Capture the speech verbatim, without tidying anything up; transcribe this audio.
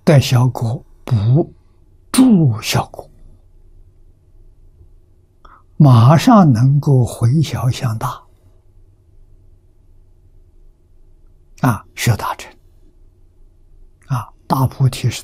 带小果不助小果，马上能够回小向大啊，学大成啊，大菩提是